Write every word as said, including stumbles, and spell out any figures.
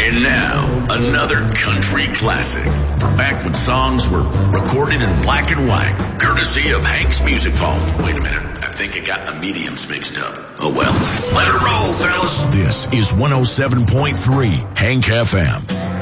And now, another country classic. Back when songs were recorded in black and white, courtesy of Hank's Music Vault. Wait a minute, I think I got the mediums mixed up. Oh well, let it roll, fellas. This is one oh seven point three Hank F M.